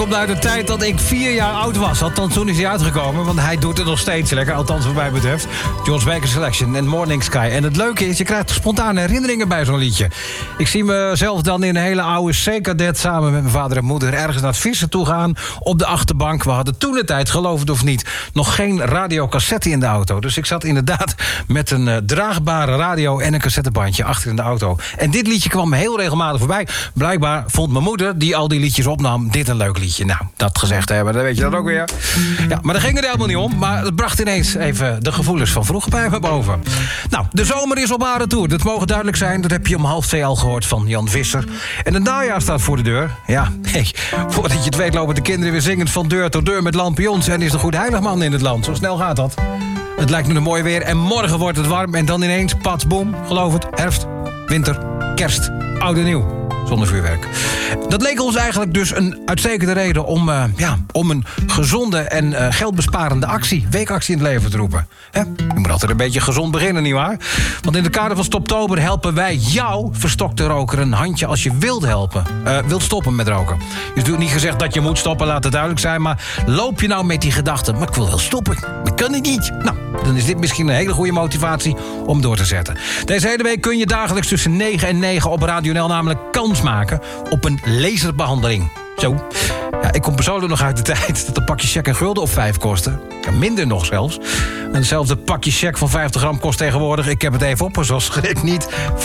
Komt uit de tijd dat ik 4 jaar oud was. Althans, toen is hij uitgekomen, want hij doet het nog steeds lekker. Althans, wat mij betreft. George Baker Selection en Morning Sky. En het leuke is, je krijgt spontane herinneringen bij zo'n liedje. Ik zie mezelf dan in een hele oude C-cadet samen met mijn vader en moeder ergens naar het vissen toe gaan. Op de achterbank. We hadden toen de tijd, geloof het of niet, nog geen radiocassette in de auto. Dus ik zat inderdaad met een draagbare radio en een cassettebandje achter in de auto. En dit liedje kwam heel regelmatig voorbij. Blijkbaar vond mijn moeder, die al die liedjes opnam, dit een leuk liedje. Nou, dat gezegd hebben, dan weet je dat ook weer. Ja, maar daar ging het helemaal niet om. Maar het bracht ineens even de gevoelens van vroeger bij me boven. Nou, de zomer is op haar retour. Dat mogen duidelijk zijn. Dat heb je om 1:30 al gehoord van Jan Visser. En het najaar staat voor de deur. Ja, hey, voordat je het weet lopen de kinderen weer zingend van deur tot deur met lampions. En is de goed heiligman in het land. Zo snel gaat dat. Het lijkt nu een mooi weer en morgen wordt het warm. En dan ineens, pats, boom, geloof het, herfst, winter, kerst, oud en nieuw. Zonder vuurwerk. Dat leek ons eigenlijk dus een uitstekende reden om een gezonde en geldbesparende weekactie in het leven te roepen. Je moet altijd een beetje gezond beginnen, nietwaar? Want in het kader van Stoptober helpen wij jou, verstokte roker, een handje als je wilt stoppen met roken. Dus natuurlijk niet gezegd dat je moet stoppen, laat het duidelijk zijn, maar loop je nou met die gedachte, maar ik wil wel stoppen, dat kan ik niet. Nou, dan is dit misschien een hele goede motivatie om door te zetten. Deze hele week kun je dagelijks tussen 9 en 9 op Radio NL namelijk kans maken op een laserbehandeling. Zo. Ja, ik kom persoonlijk nog uit de tijd dat een pakje check een gulden of 5 kostte. Ja, minder nog zelfs. En hetzelfde pakje check van 50 gram kost tegenwoordig, ik heb het even opgezocht, schrik niet,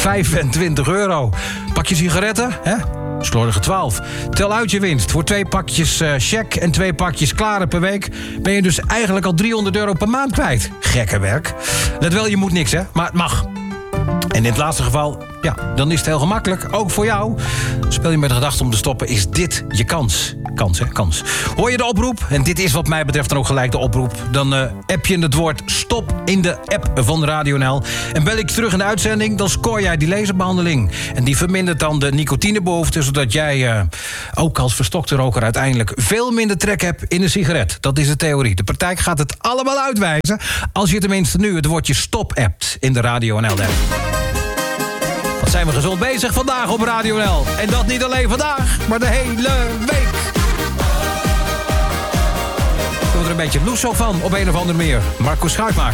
€25. Pakje sigaretten, hè? Slordige 12. Tel uit je winst. Voor 2 pakjes check en 2 pakjes klaren per week ben je dus eigenlijk al €300 per maand kwijt. Gekke werk. Let wel, je moet niks, hè? Maar het mag. En in het laatste geval, ja, dan is het heel gemakkelijk. Ook voor jou. Speel je met de gedachte om te stoppen, is dit je kans. Kans, hè? Kans. Hoor je de oproep? En dit is wat mij betreft dan ook gelijk de oproep. Dan app je het woord stop in de app van Radio NL. En bel ik terug in de uitzending, dan scoor jij die laserbehandeling. En die vermindert dan de nicotinebehoefte, zodat jij ook als verstokte roker uiteindelijk veel minder trek hebt in een sigaret. Dat is de theorie. De praktijk gaat het allemaal uitwijzen, als je tenminste nu het woordje stop appt in de Radio NL app. Wat zijn we gezond bezig vandaag op Radio NL. En dat niet alleen vandaag, maar de hele week. Ik word er een beetje loes van op een of andere manier. Marco Schuitmaker.